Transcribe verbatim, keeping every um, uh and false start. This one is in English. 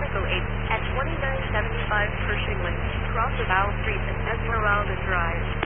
Echo eight at twenty-nine seventy-five Pershing Lane, cross of Owl Street and Esmeralda Drive.